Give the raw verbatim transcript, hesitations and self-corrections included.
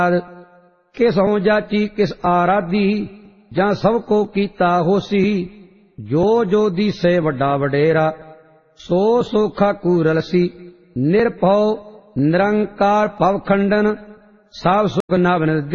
किस हों जाची किस आराधी जां सब को कीता होसी। जो जो दिसे वड्डा वडेरा सो सोखा कूरलसी। निरभव निरंकार भव खंडन साव सुख नावन